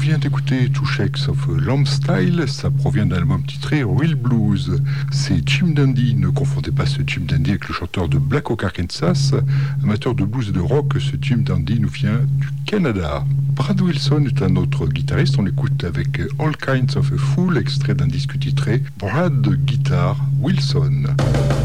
vient d'écouter Two Shakes of Lamb Style, ça provient d'un album titré Real Blues. C'est Jim Dandy, ne confondez pas ce Jim Dandy avec le chanteur de Black Oak Arkansas. Amateur de blues et de rock, ce Jim Dandy nous vient du Canada. Brad Wilson est un autre guitariste, on l'écoute avec All Kinds of a Fool, extrait d'un disque titré Brad Guitar Wilson.